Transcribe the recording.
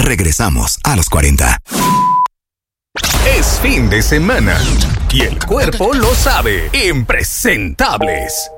Regresamos a los 40. Es fin de semana y el cuerpo lo sabe. Impresentables.